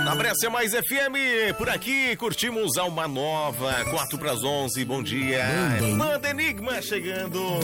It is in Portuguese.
Abraça mais FM, por aqui curtimos Alma Nova, 4 para as 11, bom dia. Banda Enigma chegando.